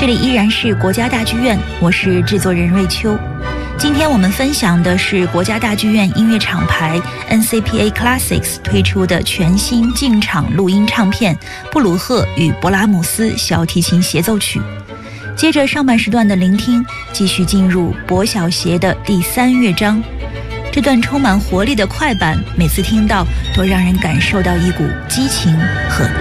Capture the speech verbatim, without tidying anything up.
这里依然是国家大剧院，我是制作人瑞秋。今天我们分享的是国家大剧院音乐厂牌 N C P A Classics 推出的全新进场录音唱片布鲁赫与勃拉姆斯小提琴协奏曲。接着上半时段的聆听，继续进入薄小协的第三乐章。这段充满活力的快板，每次听到都让人感受到一股激情和